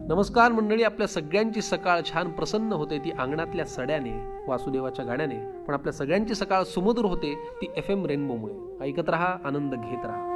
नमस्कार मंडळी, आपल्या सगळ्यांची सकाळ छान प्रसन्न होते ती अंगणातल्या सड्याने, वासुदेवाच्या गाण्याने. पण आपल्या सगळ्यांची सकाळ सुमधुर होते ती FM रेनबोमुळे. ऐकत रहा, आनंद घेत रहा.